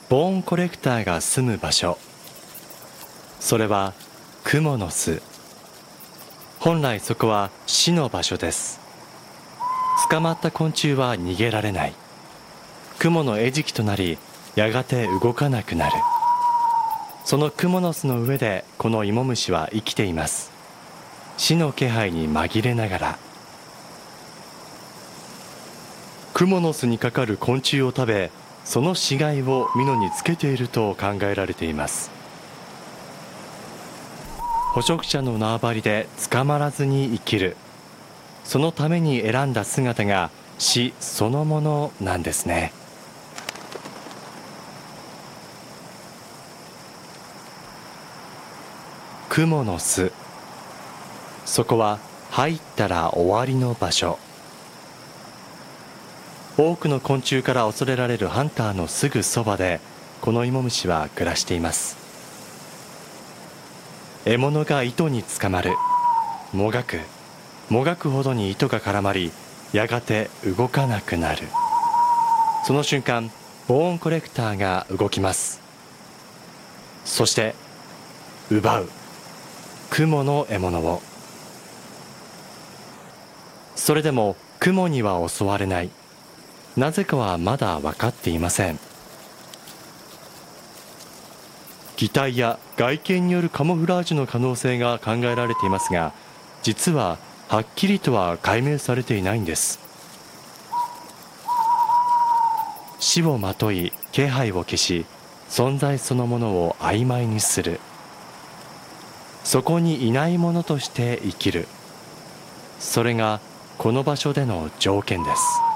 ボーンコレクターが住む場所、それはクモの巣。本来そこは死の場所です。捕まった昆虫は逃げられない。クモの餌食となり、やがて動かなくなる。そのクモの巣の上でこのイモムシは生きています。死の気配に紛れながら。クモの巣にかかる昆虫を食べ、その死骸を蓑につけていると考えられています。捕食者の縄張りで捕まらずに生きる、そのために選んだ姿が死そのものなんですね。クモの巣、そこは入ったら終わりの場所。多くの昆虫から恐れられるハンターのすぐそばで、このイモムシは暮らしています。獲物が糸につかまる。もがくほどに糸が絡まり、やがて動かなくなる。その瞬間、ボーンコレクターが動きます。そして奪う、クモの獲物を。それでもクモには襲われない。なぜかはまだ分かっていません。擬態や外見によるカモフラージュの可能性が考えられていますが、実ははっきりとは解明されていないんです。死をまとい気配を消し、存在そのものを曖昧にする。そこにいないものとして生きる。それがこの場所での条件です。